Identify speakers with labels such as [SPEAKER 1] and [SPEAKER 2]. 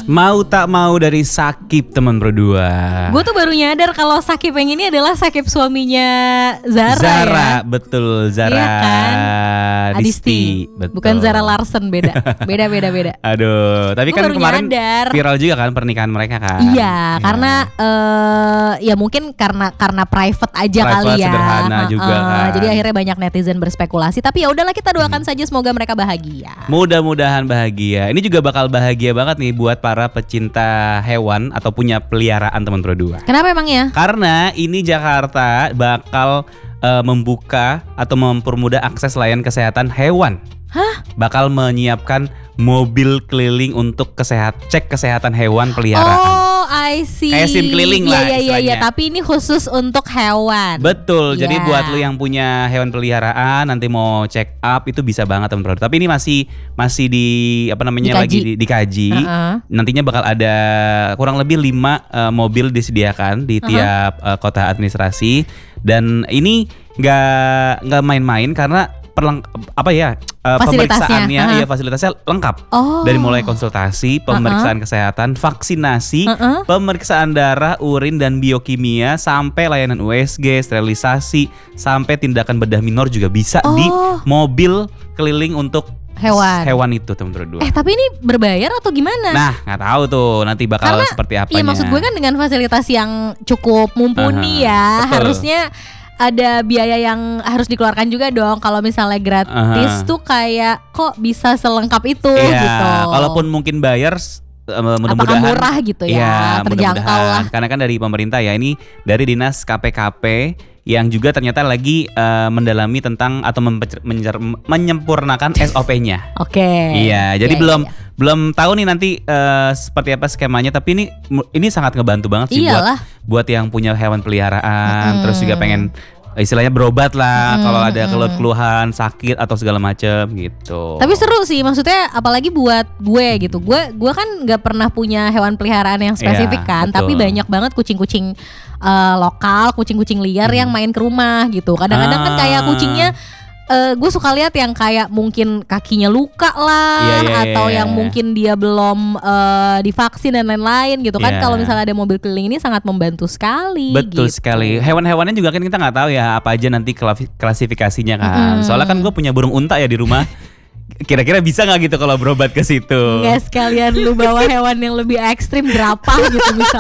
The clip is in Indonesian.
[SPEAKER 1] Mau tak mau dari Sakib teman berdua.
[SPEAKER 2] Gue tuh baru nyadar kalau Sakib yang ini adalah Sakib suaminya Zara ya.
[SPEAKER 1] Betul, Zara
[SPEAKER 2] Iya kan?
[SPEAKER 1] Adisti. Betul.
[SPEAKER 2] Bukan Zara Larsen, beda. Beda.
[SPEAKER 1] Aduh, tapi
[SPEAKER 2] Gua
[SPEAKER 1] kan
[SPEAKER 2] baru
[SPEAKER 1] kemarin
[SPEAKER 2] nyadar.
[SPEAKER 1] viral juga kan pernikahan mereka kan.
[SPEAKER 2] Iya, karena ya mungkin karena private aja kali ya.
[SPEAKER 1] Sederhana juga kan.
[SPEAKER 2] Jadi akhirnya banyak netizen berspekulasi. Tapi ya udahlah, kita doakan saja semoga mereka bahagia.
[SPEAKER 1] Mudah-mudahan bahagia. Ini juga bakal bahagia banget nih buat para pecinta hewan atau punya peliharaan teman berdua.
[SPEAKER 2] Kenapa emangnya?
[SPEAKER 1] Karena ini Jakarta bakal membuka atau mempermudah akses layanan kesehatan hewan.
[SPEAKER 2] Hah?
[SPEAKER 1] Bakal menyiapkan mobil keliling untuk cek kesehatan hewan peliharaan.
[SPEAKER 2] Oh, I see.
[SPEAKER 1] Kayak SIM keliling lah
[SPEAKER 2] Iya,
[SPEAKER 1] istilahnya.
[SPEAKER 2] tapi ini khusus untuk hewan.
[SPEAKER 1] Betul. Jadi
[SPEAKER 2] Iya.
[SPEAKER 1] buat lu yang punya hewan peliharaan nanti mau check up itu bisa banget teman-teman. Tapi ini masih
[SPEAKER 2] Dikaji.
[SPEAKER 1] lagi dikaji. Nantinya bakal ada kurang lebih 5 mobil disediakan di tiap kota administrasi, dan ini nggak main-main karena pemeriksaannya fasilitasnya lengkap. Dari mulai konsultasi, pemeriksaan kesehatan, vaksinasi, pemeriksaan darah, urin dan biokimia, sampai layanan USG, sterilisasi, sampai tindakan bedah minor juga bisa di mobil keliling untuk hewan itu teman berdua.
[SPEAKER 2] Tapi ini berbayar atau gimana?
[SPEAKER 1] Nah, nggak tahu tuh nanti bakal seperti apanya.
[SPEAKER 2] Iya, maksud gue kan dengan fasilitas yang cukup mumpuni ya,
[SPEAKER 1] betul.
[SPEAKER 2] harusnya ada biaya yang harus dikeluarkan juga dong. Kalau misalnya gratis tuh kayak kok bisa selengkap itu gitu.
[SPEAKER 1] Kalaupun mungkin bayar mudah-mudahan
[SPEAKER 2] apakah murah gitu ya, terjangkau lah.
[SPEAKER 1] Karena kan dari pemerintah ya, ini dari Dinas KPKP yang juga ternyata lagi mendalami tentang atau menyempurnakan SOP-nya.
[SPEAKER 2] Oke.
[SPEAKER 1] Iya, jadi belum tahu nih nanti seperti apa skemanya, tapi ini sangat ngebantu banget sih buat yang punya hewan peliharaan, terus juga pengen istilahnya berobat lah kalau ada keluhan sakit atau segala macem gitu.
[SPEAKER 2] Tapi seru sih, maksudnya apalagi buat gue gitu. Gue kan nggak pernah punya hewan peliharaan yang spesifik kan,
[SPEAKER 1] betul.
[SPEAKER 2] tapi banyak banget kucing-kucing lokal, kucing-kucing liar yang main ke rumah gitu. Kadang-kadang kan kayak kucingnya gue suka lihat yang kayak mungkin kakinya luka lah, atau yang mungkin dia belum divaksin dan lain-lain gitu kan. Kalau misalnya ada mobil keliling ini sangat membantu sekali.
[SPEAKER 1] Betul
[SPEAKER 2] gitu.
[SPEAKER 1] sekali. Hewan-hewannya juga kan kita nggak tahu ya apa aja nanti klasifikasinya kan. Soalnya kan gue punya burung unta ya di rumah. Kira-kira bisa nggak gitu kalau berobat ke situ?
[SPEAKER 2] Nggak sekalian lu bawa hewan yang lebih ekstrim, jerapah gitu misalnya.